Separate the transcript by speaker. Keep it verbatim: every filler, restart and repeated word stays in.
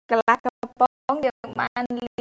Speaker 1: កន្លះកំប៉ុងយើងបាន